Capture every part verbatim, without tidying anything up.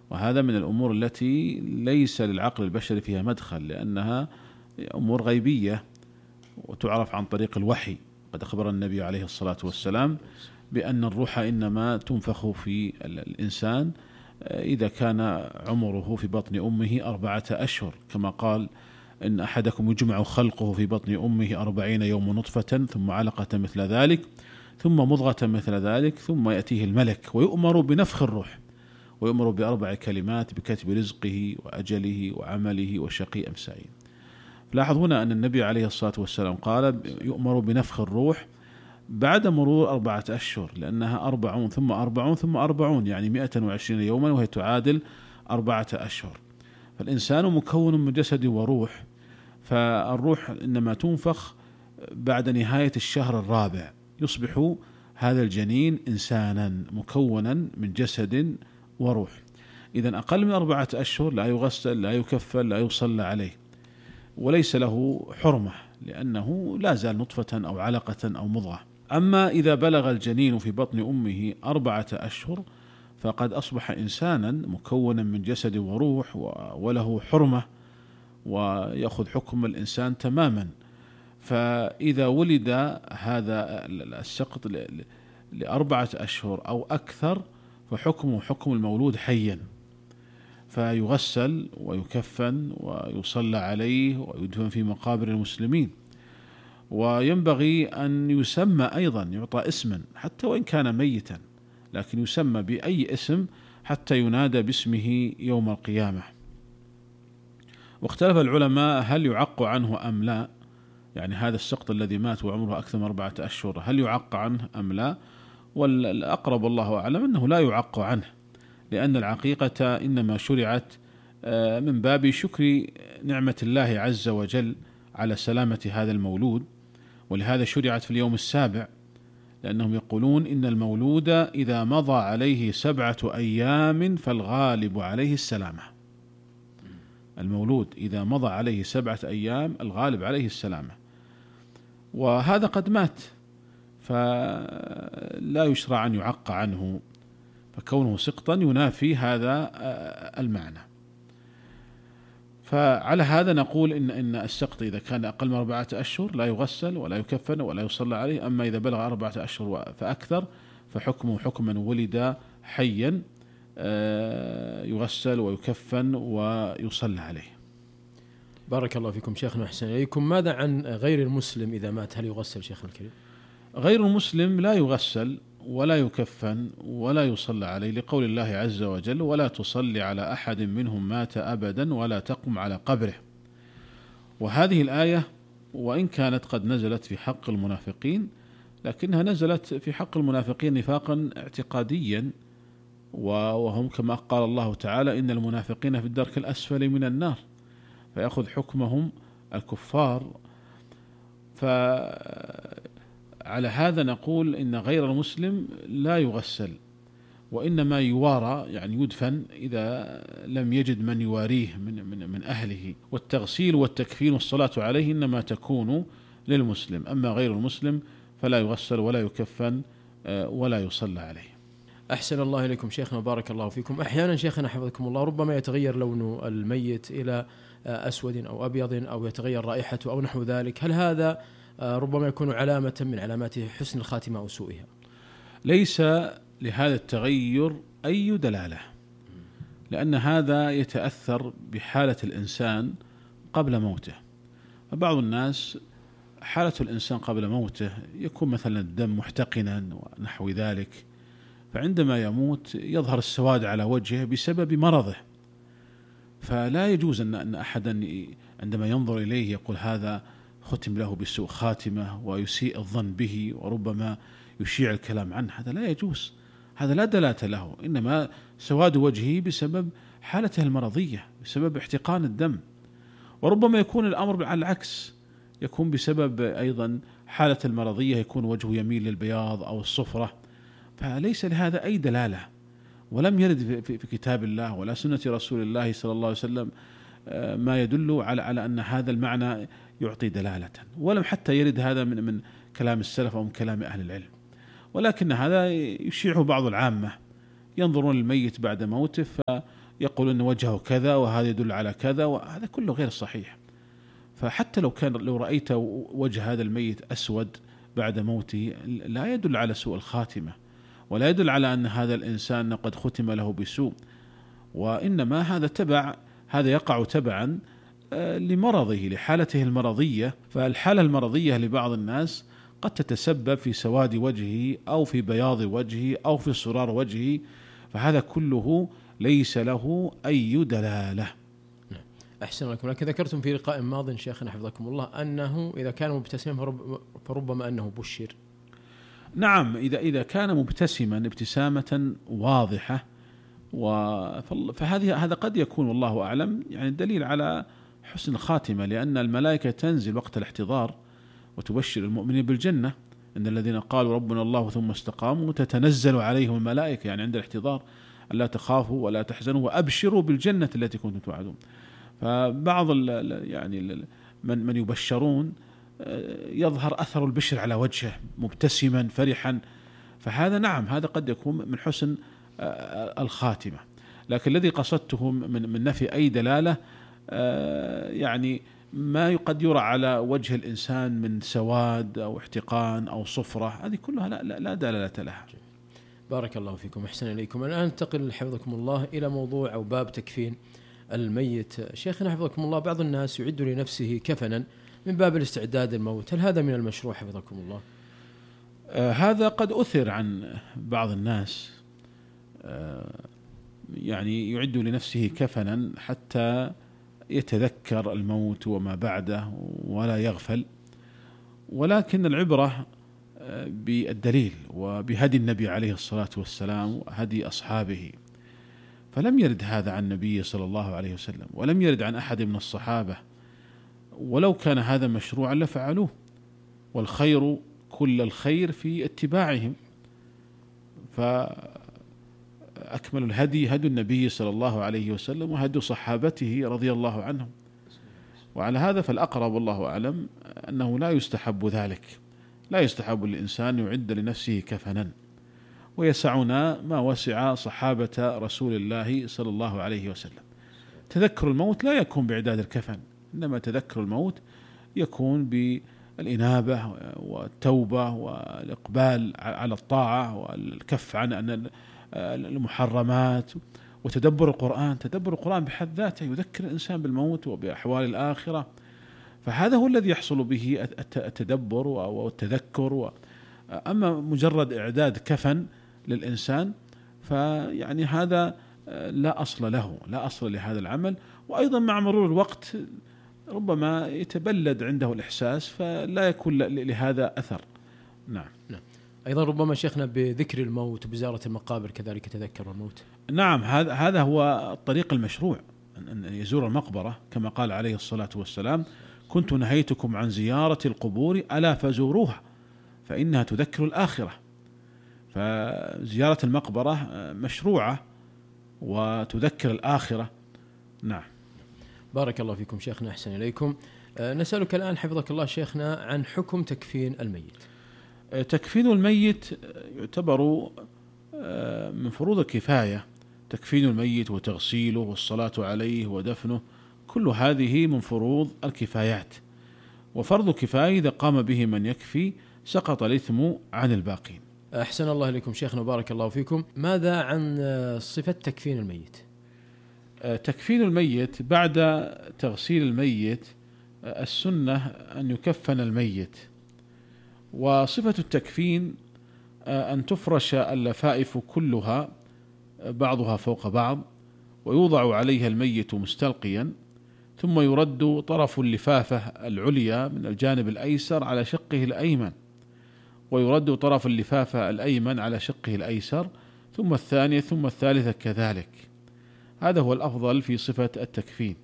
وهذا من الأمور التي ليس للعقل البشري فيها مدخل، لأنها أمور غيبية وتعرف عن طريق الوحي. قد أخبر النبي عليه الصلاة والسلام بأن الروح إنما تنفخ في الإنسان إذا كان عمره في بطن أمه أربعة أشهر، كما قال: إن أحدكم يجمع خلقه في بطن أمه أربعين يوم نطفة ثم علقة مثل ذلك ثم مضغة مثل ذلك ثم يأتيه الملك ويؤمر بنفخ الروح، ويؤمر بأربع كلمات: بكتب رزقه وأجله وعمله وشقي أم سعيد. لاحظ هنا أن النبي عليه الصلاة والسلام قال يؤمر بنفخ الروح بعد مرور أربعة أشهر، لأنها أربعون ثم أربعون ثم أربعون، يعني مئة وعشرين يوما، وهي تعادل أربعة أشهر. فالإنسان مكون من جسد وروح، فالروح إنما تنفخ بعد نهاية الشهر الرابع، يصبح هذا الجنين إنسانا مكونا من جسد وروح. إذن أقل من أربعة أشهر لا يغسل، لا يكفل، لا يصلى عليه، وليس له حرمة، لأنه لا زال نطفة أو علقة أو مضغة. أما إذا بلغ الجنين في بطن أمه أربعة أشهر فقد أصبح إنسانا مكونا من جسد وروح وله حرمة، ويأخذ حكم الإنسان تماما. فإذا ولد هذا السقط لأربعة أشهر أو أكثر فحكمه حكم المولود حيا، فيغسل ويكفن ويصلى عليه ويدفن في مقابر المسلمين. وينبغي أن يسمى أيضا، يعطى اسما حتى وإن كان ميتا، لكن يسمى بأي اسم حتى ينادى باسمه يوم القيامة. واختلف العلماء هل يعق عنه أم لا، يعني هذا السقط الذي مات وعمره أكثر من أربعة أشهر هل يعق عنه أم لا؟ والأقرب الله أعلم أنه لا يعق عنه، لأن العقيقة إنما شرعت من باب شكر نعمة الله عز وجل على سلامة هذا المولود، ولهذا شرعت في اليوم السابع، لأنهم يقولون إن المولود إذا مضى عليه سبعة أيام فالغالب عليه السلامة. المولود إذا مضى عليه سبعة أيام الغالب عليه السلامة، وهذا قد مات فلا يشرع أن يعق عنه، فكونه سقطا ينافي هذا المعنى. فعلى هذا نقول إن إن السقط إذا كان أقل من أربعة أشهر لا يغسل ولا يكفن ولا يصلى عليه، أما إذا بلغ أربعة أشهر فأكثر فحكمه حكم من ولد حيا، يغسل ويكفن ويصلى عليه. بارك الله فيكم شيخنا وأحسن إليكم. ماذا عن غير المسلم إذا مات، هل يغسل شيخنا الكريم؟ غير المسلم لا يغسل ولا يكفن ولا يصلى عليه، لقول الله عز وجل: ولا تصلي على أحد منهم مات أبدا ولا تقم على قبره. وهذه الآية وإن كانت قد نزلت في حق المنافقين، لكنها نزلت في حق المنافقين نفاقا اعتقاديا، وهم كما قال الله تعالى: إن المنافقين في الدرك الأسفل من النار، فيأخذ حكمهم الكفار. فعلى هذا نقول إن غير المسلم لا يغسل، وإنما يوارى، يعني يدفن إذا لم يجد من يواريه من, من, من أهله. والتغسيل والتكفين والصلاة عليه إنما تكون للمسلم، أما غير المسلم فلا يغسل ولا يكفن ولا يصلى عليه. أحسن الله إليكم شيخنا بارك الله فيكم. أحيانا شيخنا حفظكم الله ربما يتغير لون الميت إلى أسود أو أبيض، أو يتغير رائحته أو نحو ذلك، هل هذا ربما يكون علامة من علامات حسن الخاتمة أو سوءها؟ ليس لهذا التغير أي دلالة، لأن هذا يتأثر بحالة الإنسان قبل موته. فبعض الناس حالة الإنسان قبل موته يكون مثلا الدم محتقنا ونحو ذلك، فعندما يموت يظهر السواد على وجهه بسبب مرضه، فلا يجوز أن أحدا عندما ينظر إليه يقول هذا ختم له بسوء خاتمة ويسيء الظن به وربما يشيع الكلام عنه، هذا لا يجوز، هذا لا دلالة له، إنما سواد وجهه بسبب حالته المرضية، بسبب احتقان الدم. وربما يكون الأمر على العكس، يكون بسبب أيضا حالة المرضية يكون وجهه يميل للبياض أو الصفرة، فليس لهذا أي دلالة، ولم يرد في كتاب الله ولا سنة رسول الله صلى الله عليه وسلم ما يدل على على أن هذا المعنى يعطي دلالة، ولم حتى يرد هذا من من كلام السلف أو من كلام أهل العلم. ولكن هذا يشيعه بعض العامة، ينظرون للميت بعد موته يقول أن وجهه كذا وهذا يدل على كذا، وهذا كله غير صحيح. فحتى لو كان لو رأيت وجه هذا الميت أسود بعد موته لا يدل على سوء الخاتمة، ولا يدل على أن هذا الإنسان قد ختم له بسوء، وإنما هذا تبع هذا يقع تبعا لمرضه، لحالته المرضية. فالحالة المرضية لبعض الناس قد تتسبب في سواد وجهه أو في بياض وجهه أو في صرار وجهه، فهذا كله ليس له أي دلالة. أحسن لكم. لكن ذكرتم في لقاء ماض شيخنا حفظكم الله أنه إذا كان مبتسما فرب فربما أنه بشر. نعم، إذا إذا كان مبتسما ابتسامة واضحة، فهذه هذا قد يكون والله أعلم يعني دليل على حسن الخاتمة، لأن الملائكة تنزل وقت الاحتضار وتبشر المؤمنين بالجنة، إن الذين قالوا ربنا الله ثم استقاموا تتنزل عليهم الملائكة، يعني عند الاحتضار ألا تخافوا ولا تحزنوا وأبشروا بالجنة التي كنتم توعدون. فبعض ال يعني ال من من يبشرون يظهر أثر البشر على وجهه مبتسما فرحا، فهذا نعم هذا قد يكون من حسن الخاتمة. لكن الذي قصدته من من نفي أي دلالة يعني ما قد يرى على وجه الإنسان من سواد أو احتقان أو صفرة، هذه كلها لا, لا, لا دلالة لها. بارك الله فيكم، أحسن إليكم. الآن ننتقل حفظكم الله إلى موضوع أو باب تكفين الميت. شيخنا حفظكم الله، بعض الناس يعد لنفسه كفنا من باب الاستعداد للموت، هل هذا من المشروع حفظكم الله؟ آه هذا قد أثر عن بعض الناس، آه يعني يعد لنفسه كفنا حتى يتذكر الموت وما بعده ولا يغفل، ولكن العبرة بالدليل وبهدي النبي عليه الصلاة والسلام وهدي أصحابه. فلم يرد هذا عن النبي صلى الله عليه وسلم، ولم يرد عن أحد من الصحابة، ولو كان هذا مشروعا لفعلوه، والخير كل الخير في اتباعهم. فأكمل الهدي هدي النبي صلى الله عليه وسلم وهدي صحابته رضي الله عنهم. وعلى هذا فالأقرب والله أعلم أنه لا يستحب ذلك، لا يستحب للإنسان يعد لنفسه كفنا، ويسعنا ما وسع صحابة رسول الله صلى الله عليه وسلم. تذكر الموت لا يكون بإعداد الكفن، إنما تذكر الموت يكون بالإنابة والتوبة والإقبال على الطاعة والكف عن المحرمات وتدبر القرآن. تدبر القرآن بحد ذاته يذكر الإنسان بالموت وبأحوال الآخرة، فهذا هو الذي يحصل به التدبر والتذكر. أما مجرد إعداد كفن للإنسان فيعني هذا لا أصل له، لا أصل لهذا العمل. وأيضا مع مرور الوقت ربما يتبلد عنده الإحساس فلا يكون لهذا أثر. نعم. نعم. أيضا ربما شيخنا بذكر الموت وبزيارة المقابر كذلك تذكر الموت. نعم، هذا هذا هو الطريق المشروع، أن يزور المقبرة كما قال عليه الصلاة والسلام: كنت نهيتكم عن زيارة القبور ألا فزوروها فإنها تذكر الآخرة. فزيارة المقبرة مشروعة وتذكر الآخرة. نعم. بارك الله فيكم شيخنا، أحسن إليكم. نسألك الآن حفظك الله شيخنا عن حكم تكفين الميت. تكفين الميت يعتبر من فروض الكفاية، تكفين الميت وتغسيله والصلاة عليه ودفنه، كل هذه من فروض الكفايات. وفرض كفاية إذا قام به من يكفي سقط الإثم عن الباقين. أحسن الله إليكم شيخنا، بارك الله فيكم. ماذا عن صفة تكفين الميت؟ تكفين الميت بعد تغسيل الميت السنة أن يكفن الميت. وصفة التكفين أن تفرش اللفائف كلها بعضها فوق بعض، ويوضع عليها الميت مستلقيا، ثم يرد طرف اللفافة العليا من الجانب الأيسر على شقه الأيمن، ويرد طرف اللفافة الأيمن على شقه الأيسر، ثم الثانية ثم الثالثة كذلك. هذا هو الأفضل في صفة التكفين.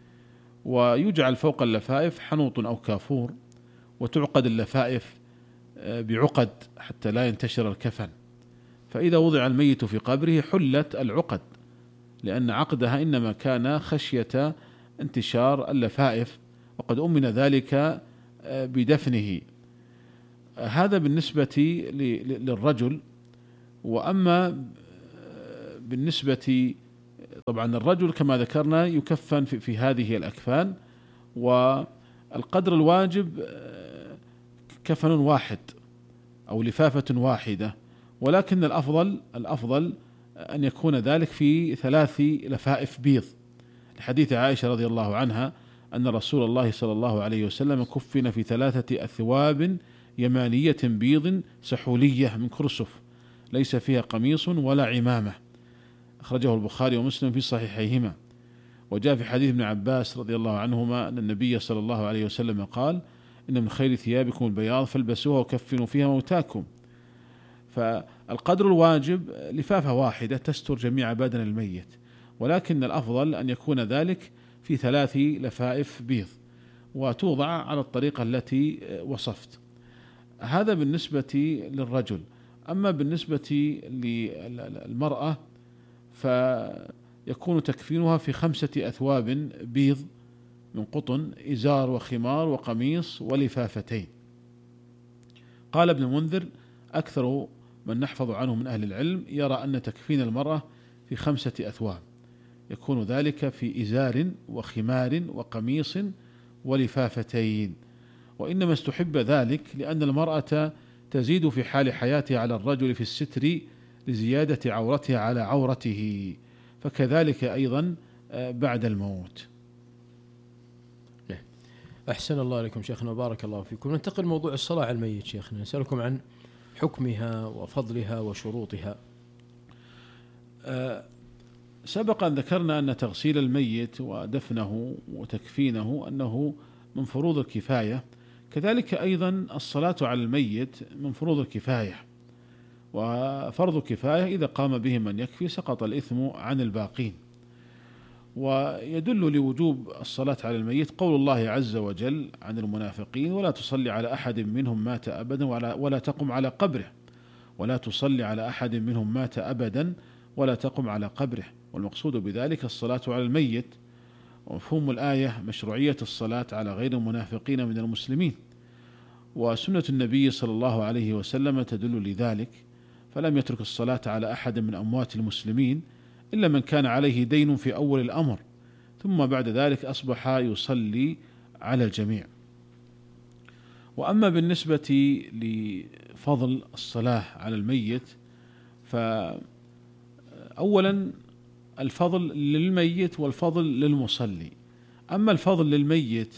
ويجعل فوق اللفائف حنوط أو كافور، وتعقد اللفائف بعقد حتى لا ينتشر الكفن. فإذا وضع الميت في قبره حلت العقد، لأن عقدها إنما كان خشية انتشار اللفائف، وقد أمن ذلك بدفنه. هذا بالنسبة للرجل. وأما بالنسبة طبعا الرجل كما ذكرنا يكفن في, في هذه الأكفان، والقدر الواجب كفن واحد أو لفافة واحدة، ولكن الأفضل الأفضل أن يكون ذلك في ثلاث لفائف بيض، لحديث عائشة رضي الله عنها أن رسول الله صلى الله عليه وسلم كفن في ثلاثة أثواب يمانية بيض سحولية من كرسف ليس فيها قميص ولا عمامة، أخرجه البخاري ومسلم في صحيحيهما. وجاء في حديث ابن عباس رضي الله عنهما أن النبي صلى الله عليه وسلم قال: إن من خير ثيابكم البياض فالبسوها وكفنوا فيها موتاكم. فالقدر الواجب لفافة واحدة تستر جميع بدن الميت، ولكن الأفضل أن يكون ذلك في ثلاث لفائف بيض وتوضع على الطريقة التي وصفت. هذا بالنسبة للرجل. أما بالنسبة للمرأة فيكون تكفينها في خمسة أثواب بيض من قطن، إزار وخمار وقميص ولفافتين. قال ابن المنذر: أكثر من نحفظ عنه من أهل العلم يرى أن تكفين المرأة في خمسة أثواب، يكون ذلك في إزار وخمار وقميص ولفافتين. وإنما استحب ذلك لأن المرأة تزيد في حال حياتها على الرجل في الستر لزيادة عورتها على عورته، فكذلك أيضا بعد الموت. أحسن الله عليكم شيخنا وبارك الله فيكم. ننتقل موضوع الصلاة على الميت شيخنا، نسألكم عن حكمها وفضلها وشروطها. أه سبق أن ذكرنا أن تغسيل الميت ودفنه وتكفينه أنه من فروض الكفاية، كذلك أيضا الصلاة على الميت من فروض الكفاية، وفرض كفاية إذا قام به من يكفي سقط الإثم عن الباقين. ويدل لوجوب الصلاة على الميت قول الله عز وجل عن المنافقين: ولا تصلي على أحد منهم مات أبدا ولا تقم على قبره، ولا تصلي على أحد منهم مات أبدا ولا تقم على قبره. والمقصود بذلك الصلاة على الميت، ومفهوم الآية مشروعية الصلاة على غير المنافقين من المسلمين، وسنة النبي صلى الله عليه وسلم تدل لذلك، فلم يترك الصلاة على أحد من أموات المسلمين إلا من كان عليه دين في أول الأمر، ثم بعد ذلك أصبح يصلي على الجميع. وأما بالنسبة لفضل الصلاة على الميت، فأولا الفضل للميت والفضل للمصلي. أما الفضل للميت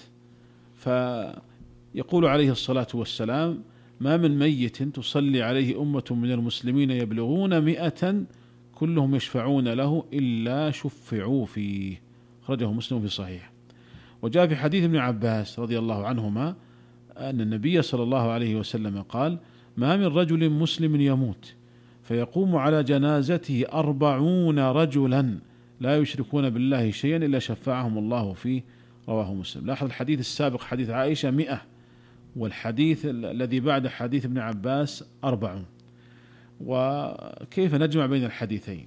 فيقول عليه الصلاة والسلام: ما من ميت تصلي عليه أمة من المسلمين يبلغون مئة كلهم يشفعون له إلا شفعوا فيه، أخرجه مسلم في صحيح. وجاء في حديث ابن عباس رضي الله عنهما أن النبي صلى الله عليه وسلم قال: ما من رجل مسلم يموت فيقوم على جنازته أربعون رجلا لا يشركون بالله شيئا إلا شفعهم الله فيه، رواه مسلم. لاحظ الحديث السابق حديث عائشة مئة، والحديث الذي بعد حديث ابن عباس أربعون. وكيف نجمع بين الحديثين؟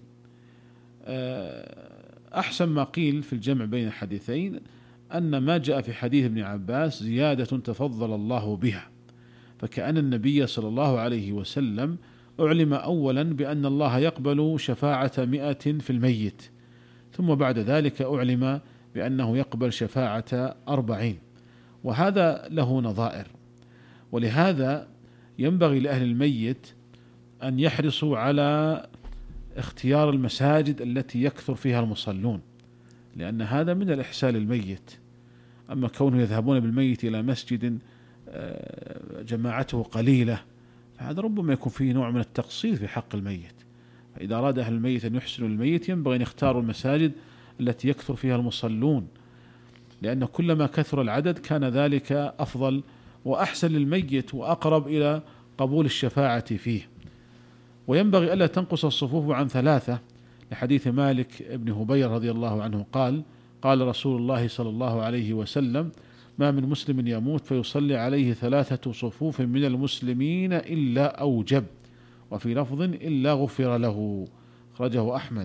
أحسن ما قيل في الجمع بين الحديثين أن ما جاء في حديث ابن عباس زيادة تفضل الله بها، فكأن النبي صلى الله عليه وسلم أعلم أولا بأن الله يقبل شفاعة مئة في الميت، ثم بعد ذلك أعلم بأنه يقبل شفاعة أربعين، وهذا له نظائر. ولهذا ينبغي لأهل الميت أن يحرصوا على اختيار المساجد التي يكثر فيها المصلون، لأن هذا من الإحسان للميت. أما كونه يذهبون بالميت إلى مسجد جماعته قليلة فهذا ربما يكون فيه نوع من التقصير في حق الميت. فإذا أراد أهل الميت أن يحسنوا الميت ينبغي أن يختاروا المساجد التي يكثر فيها المصلون، لأن كلما كثر العدد كان ذلك أفضل وأحسن للميت وأقرب إلى قبول الشفاعة فيه. وينبغي ألا تنقص الصفوف عن ثلاثة، لحديث مالك بن هبير رضي الله عنه قال: قال رسول الله صلى الله عليه وسلم: ما من مسلم يموت فيصلي عليه ثلاثة صفوف من المسلمين إلا أوجب، وفي لفظ إلا غفر له، أخرجه أحمد.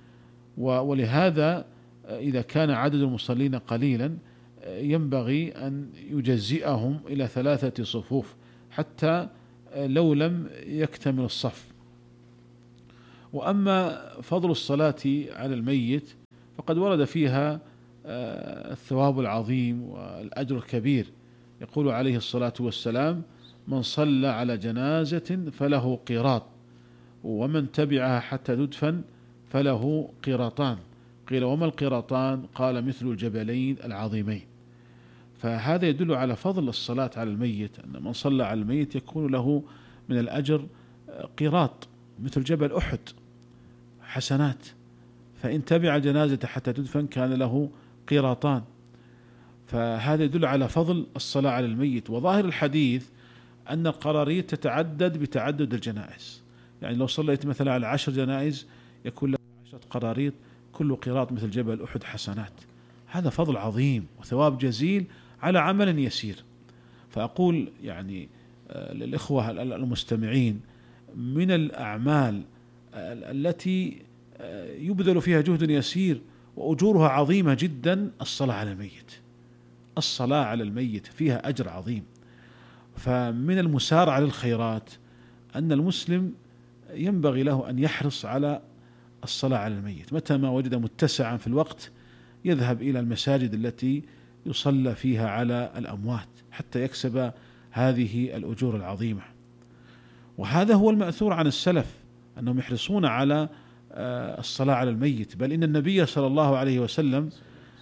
ولهذا إذا كان عدد المصلين قليلا ينبغي أن يجزئهم إلى ثلاثة صفوف حتى لو لم يكتمل الصف. وأما فضل الصلاة على الميت فقد ورد فيها الثواب العظيم والأجر الكبير. يقول عليه الصلاة والسلام: من صلى على جنازة فله قيراط، ومن تبعها حتى تدفن فله قيراطان. قيل: وما القيراطان؟ قال: مثل الجبلين العظيمين. فهذا يدل على فضل الصلاة على الميت، أن من صلى على الميت يكون له من الأجر قيراط مثل جبل أحد حسنات، فإن تبع الجنازة حتى تدفن كان له قيراطان. فهذا يدل على فضل الصلاة على الميت. وظاهر الحديث أن القراريط تتعدد بتعدد الجنائز، يعني لو صليت مثلا على عشر جنائز يكون لك عشرة قراريط، كل قيراط مثل جبل أحد حسنات. هذا فضل عظيم وثواب جزيل على عمل يسير. فأقول يعني للإخوة المستمعين: من الأعمال التي يبذل فيها جهد يسير وأجورها عظيمة جدا الصلاة على الميت. الصلاة على الميت فيها أجر عظيم. فمن المسارعة للخيرات أن المسلم ينبغي له أن يحرص على الصلاة على الميت، متى ما وجد متسعا في الوقت يذهب إلى المساجد التي يصلى فيها على الأموات حتى يكسب هذه الأجور العظيمة. وهذا هو المأثور عن السلف أنهم يحرصون على الصلاة على الميت. بل إن النبي صلى الله عليه وسلم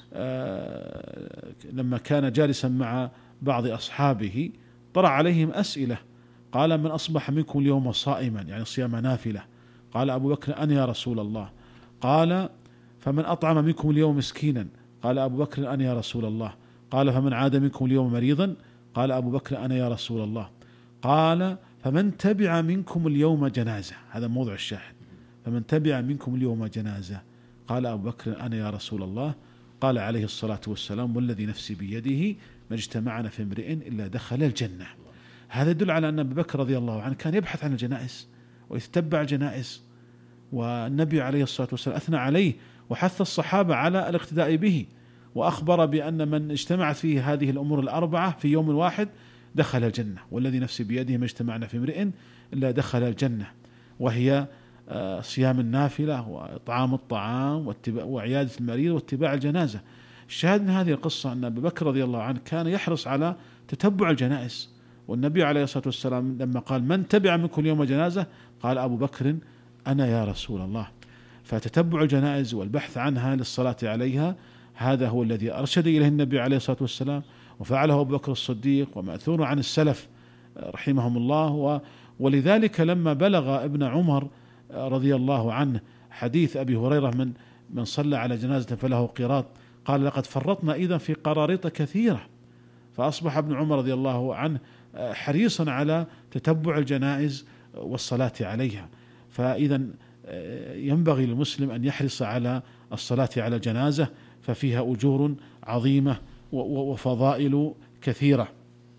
لما كان جالسا مع بعض أصحابه طرح عليهم أسئلة، قال: من أصبح منكم اليوم صائما، يعني صيام نافلة؟ قال أبو بكر: أنا يا رسول الله. قال: فمن أطعم منكم اليوم مسكينا؟ قال أبو بكر: أنا يا رسول الله. قال: فمن عاد منكم اليوم مريضا؟ قال أبو بكر: أنا يا رسول الله. قال: فمن تبع منكم اليوم جنازة؟ هذا موضع الشاهد. فمن تبع منكم اليوم جنازة؟ قال أبو بكر: أنا يا رسول الله. قال عليه الصلاة والسلام: والذي نفسي بيده ما اجتمعنا في امرئ إلا دخل الجنة. هذا يدل على أن أبو بكر رضي الله عنه كان يبحث عن الجنائز ويتبع الجنائز، والنبي عليه الصلاة والسلام أثنى عليه وحث الصحابة على الاقتداء به، وأخبر بأن من اجتمعت فيه هذه الأمور الأربعة في يوم واحد دخل الجنة. والذي نفسي بيده ما اجتمعنا في امرئ إلا دخل الجنة، وهي صيام النافلة وإطعام الطعام وعيادة المريض واتباع الجنازة. الشاهد من هذه القصة أن أبو بكر رضي الله عنه كان يحرص على تتبع الجنائز، والنبي عليه الصلاة والسلام لما قال: من تبع منكم اليوم جنازة؟ قال أبو بكر: أنا يا رسول الله. فتتبع الجنائز والبحث عنها للصلاة عليها هذا هو الذي أرشد إليه النبي عليه الصلاة والسلام، وفعله أبو بكر الصديق ومأثور عن السلف رحمهم الله. ولذلك لما بلغ ابن عمر رضي الله عنه حديث أبي هريرة: من من صلى على جنازة فله قيراط، قال: لقد فرطنا إذا في قراريط كثيرة. فأصبح ابن عمر رضي الله عنه حريصا على تتبع الجنائز والصلاة عليها. فإذا ينبغي للمسلم أن يحرص على الصلاة على الجنازة، ففيها أجور عظيمة وفضائل كثيرة.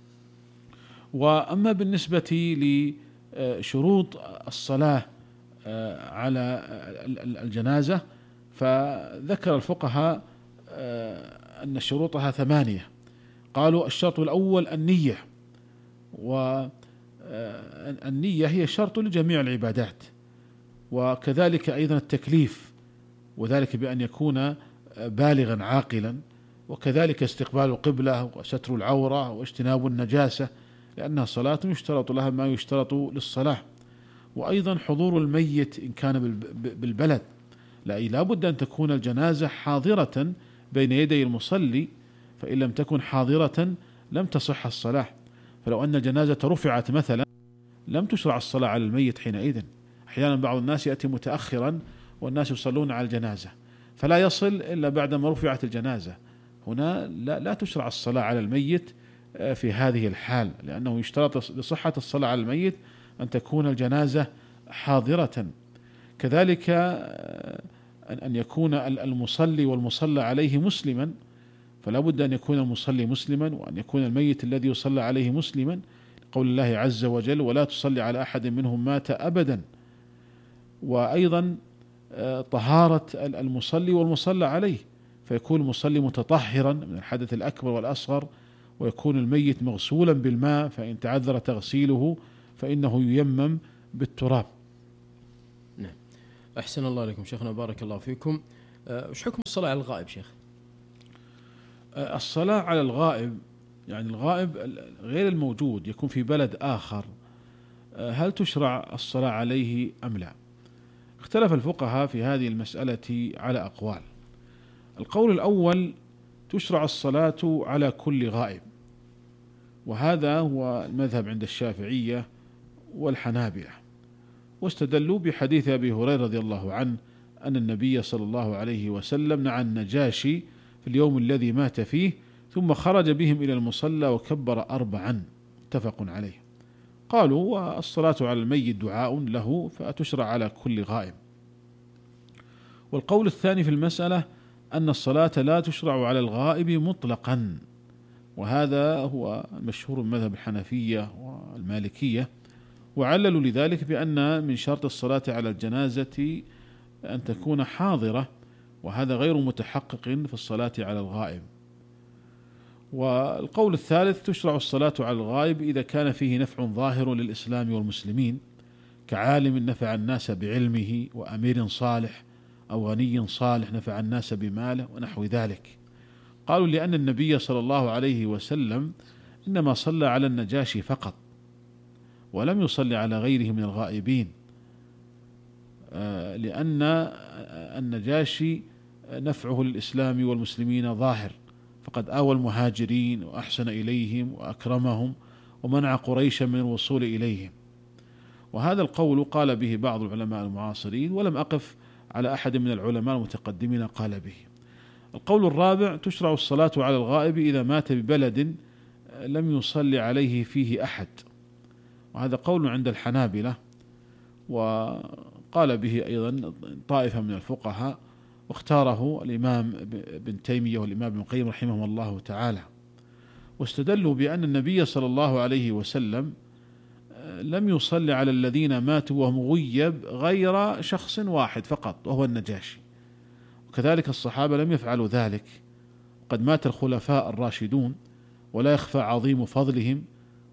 وأما بالنسبة لشروط الصلاة على الجنازة فذكر الفقهاء أن شروطها ثمانية. قالوا: الشرط الأول النية، والنية هي شرط لجميع العبادات، وكذلك أيضا التكليف، وذلك بأن يكون بالغا عاقلا، وكذلك استقبال القبلة وستر العورة واجتناب النجاسة، لأنها صلاة يشترط لها ما يشترط للصلاة. وأيضا حضور الميت إن كان بالبلد، لا بد أن تكون الجنازة حاضرة بين يدي المصلي، فإن لم تكن حاضرة لم تصح الصلاة. فلو أن الجنازة رفعت مثلا لم تشرع الصلاة على الميت حينئذ. أحيانا بعض الناس يأتي متأخرا والناس يصلون على الجنازة فلا يصل إلا بعدما رفعت الجنازة، هنا لا, لا تشرع الصلاة على الميت في هذه الحال، لأنه يشترط لصحة الصلاة على الميت أن تكون الجنازة حاضرة. كذلك أن يكون المصلي والمصلى عليه مسلما، فلا بد أن يكون المصلي مسلما وأن يكون الميت الذي يصلى عليه مسلما، قول الله عز وجل: ولا تصلي على أحد منهم مات أبدا. وأيضا طهارة المصلي والمصلى عليه، فيكون المصلي متطهرا من الحدث الأكبر والأصغر، ويكون الميت مغسولا بالماء، فإن تعذر تغسيله فإنه ييمم بالتراب. نعم. أحسن الله عليكم شيخنا، بارك الله فيكم. وش حكم الصلاة على الغائب شيخ؟ الصلاة على الغائب، يعني الغائب غير الموجود يكون في بلد آخر، هل تشرع الصلاة عليه أم لا؟ اختلف الفقهاء في هذه المسألة على أقوال. القول الأول: تشرع الصلاة على كل غائب، وهذا هو المذهب عند الشافعية والحنابلة، واستدلوا بحديث أبي هريرة رضي الله عنه أن النبي صلى الله عليه وسلم نعى النجاشي في اليوم الذي مات فيه ثم خرج بهم إلى المصلى وكبر أربعا، متفق عليه. قالوا: والصلاة على الميت دعاء له فتشرع على كل غائب. والقول الثاني في المسألة أن الصلاة لا تشرع على الغائب مطلقا، وهذا هو المشهور من مذهب الحنفية والمالكية، وعللوا لذلك بأن من شرط الصلاة على الجنازة أن تكون حاضرة، وهذا غير متحقق في الصلاة على الغائب. والقول الثالث: تشرع الصلاة على الغائب إذا كان فيه نفع ظاهر للإسلام والمسلمين، كعالم نفع الناس بعلمه، وأمير صالح أو غني صالح نفع الناس بماله، ونحو ذلك. قالوا: لأن النبي صلى الله عليه وسلم إنما صلى على النجاشي فقط، ولم يصلي على غيره من الغائبين، لأن النجاشي نفعه للإسلام والمسلمين ظاهر، فقد آوى المهاجرين وأحسن إليهم وأكرمهم ومنع قريشا من الوصول إليهم. وهذا القول قال به بعض العلماء المعاصرين، ولم أقف على أحد من العلماء المتقدمين قال به. القول الرابع: تشرع الصلاة على الغائب إذا مات ببلد لم يصلي عليه فيه أحد، وهذا قول عند الحنابلة، وقال به أيضا طائفة من الفقهاء، واختاره الإمام ابن تيمية والإمام ابن القيم رحمه الله تعالى، واستدلوا بأن النبي صلى الله عليه وسلم لم يصلي على الذين ماتوا وهم غيب غير شخص واحد فقط، وهو النجاشي، وكذلك الصحابة لم يفعلوا ذلك. قد مات الخلفاء الراشدون، ولا يخفى عظيم فضلهم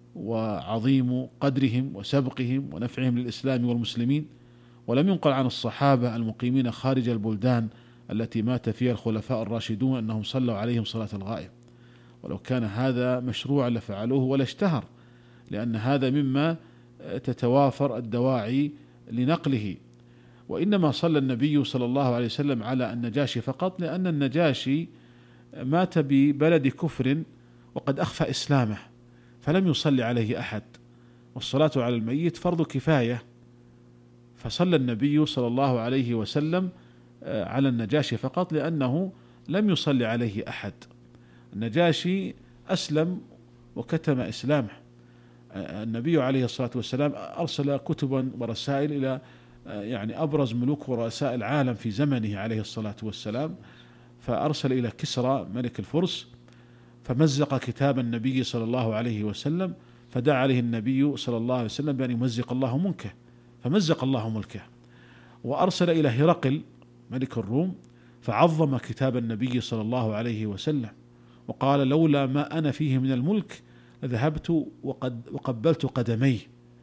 وعظيم قدرهم وسبقهم ونفعهم للإسلام والمسلمين، ولم ينقل عن الصحابة المقيمين خارج البلدان التي مات فيها الخلفاء الراشدون أنهم صلوا عليهم صلاة الغائب، ولو كان هذا مشروعا لفعلوه ولا اشتهر، لأن هذا مما تتوافر الدواعي لنقله. وإنما صلى النبي صلى الله عليه وسلم على النجاشي فقط، لأن النجاشي مات ببلد كفر وقد أخفى إسلامه، فلم يصلي عليه أحد، والصلاة على الميت فرض كفاية، فصلى النبي صلى الله عليه وسلم على النجاشي فقط لأنه لم يصلي عليه أحد. النجاشي أسلم وكتم إسلامه. النبي عليه الصلاة والسلام أرسل كتبا ورسائل إلى يعني أبرز ملوك ورؤساء العالم في زمنه عليه الصلاة والسلام، فأرسل إلى كسرى ملك الفرس فمزق كتاب النبي صلى الله عليه وسلم، فدعا عليه النبي صلى الله عليه وسلم بأن يمزق الله ملكه، فمزق الله ملكه. وأرسل إلى هرقل ملك الروم فعظم كتاب النبي صلى الله عليه وسلم، وقال: لولا ما أنا فيه من الملك لذهبت وقد وقبلت قدميه،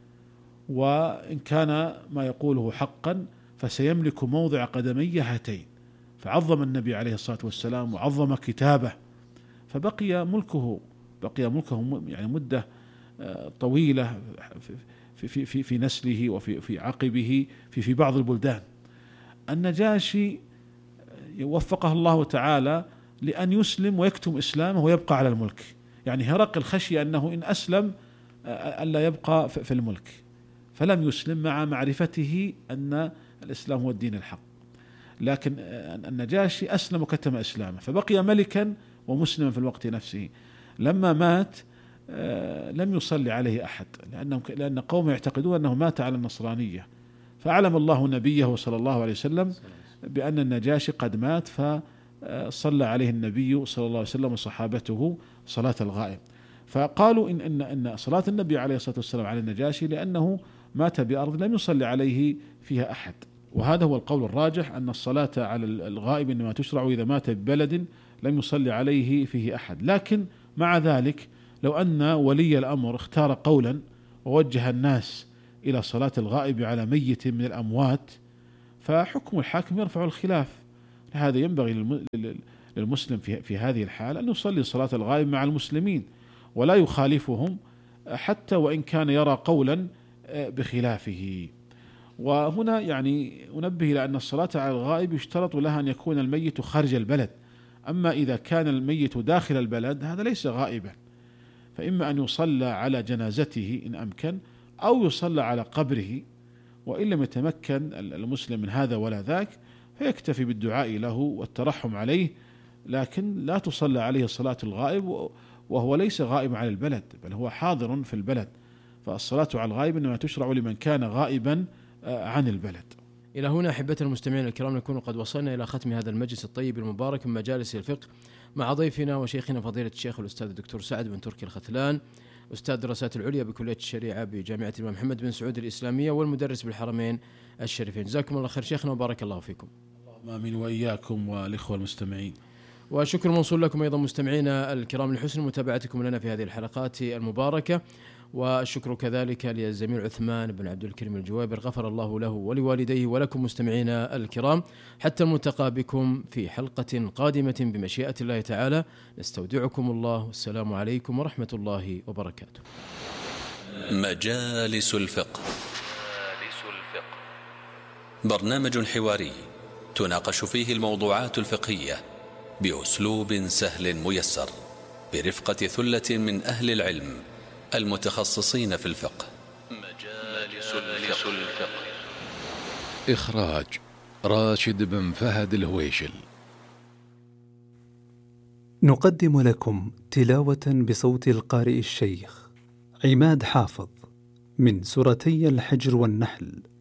وإن كان ما يقوله حقا فسيملك موضع قدمي هاتين. فعظم النبي عليه الصلاة والسلام وعظم كتابه، فبقي ملكه بقي ملكه يعني مدة طويلة في في في في نسله وفي في عقبه في في بعض البلدان. النجاشي وفقه الله تعالى لأن يسلم ويكتم إسلامه ويبقى على الملك، يعني هرقل خشي أنه إن أسلم ألا يبقى في الملك، فلم يسلم مع معرفته أن الإسلام هو الدين الحق، لكن النجاشي أسلم وكتم إسلامه، فبقي ملكا ومسلما في الوقت نفسه. لما مات لم يصلي عليه أحد، لأنهم لأن قوم يعتقدون أنه مات على النصرانية، فأعلم الله نبيه صلى الله عليه وسلم بأن النجاشي قد مات، فصلى عليه النبي صلى الله عليه وسلم وصحابته صلاة الغائب. فقالوا إن إن إن صلاة النبي عليه الصلاة والسلام على النجاشي لأنه مات بأرض لم يصلي عليه فيها أحد، وهذا هو القول الراجح، أن الصلاة على الغائب إنما تشرع إذا مات ببلد لم يصلي عليه فيه أحد. لكن مع ذلك لو أن ولي الأمر اختار قولا ووجه الناس إلى صلاة الغائب على ميت من الأموات، فحكم الحاكم يرفع الخلاف. هذا ينبغي للمسلم في في هذه الحال أن يصلي صلاة الغائب مع المسلمين ولا يخالفهم حتى وإن كان يرى قولا بخلافه. وهنا يعني أنبه إلى أن الصلاة على الغائب يشترط لها أن يكون الميت خارج البلد، أما إذا كان الميت داخل البلد هذا ليس غائبا، فإما أن يصلى على جنازته إن أمكن أو يصلى على قبره، وإن لم يتمكن المسلم من هذا ولا ذاك فيكتفي بالدعاء له والترحم عليه، لكن لا تصلى عليه صلاة الغائب وهو ليس غائب عن البلد بل هو حاضر في البلد. فالصلاة على الغائب إنما تشرع لمن كان غائبا عن البلد. إلى هنا أحبة المستمعين الكرام نكون قد وصلنا إلى ختم هذا المجلس الطيب المبارك من مجالس الفقه مع ضيفنا وشيخنا فضيلة الشيخ الأستاذ الدكتور سعد بن تركي الختلان، أستاذ دراسات العليا بكلية الشريعة بجامعة الإمام محمد بن سعود الإسلامية والمدرس بالحرمين الشريفين. جزاكم الله خير شيخنا وبارك الله فيكم. اللهم آمين وإياكم والإخوة المستمعين. وشكر موصول لكم أيضا مستمعينا الكرام لحسن متابعتكم لنا في هذه الحلقات المباركة، والشكر كذلك للزميل عثمان بن عبد الكريم الجوابر غفر الله له ولوالديه ولكم مستمعينا الكرام، حتى الملتقى بكم في حلقة قادمة بمشيئة الله تعالى. نستودعكم الله والسلام عليكم ورحمة الله وبركاته. مجالس الفقه، برنامج حواري تناقش فيه الموضوعات الفقهية بأسلوب سهل ميسر برفقة ثلة من أهل العلم المتخصصين في الفقه. مجالس الفقه. إخراج راشد بن فهد الهويشل. نقدم لكم تلاوة بصوت القارئ الشيخ عماد حافظ من سورتي الحجر والنحل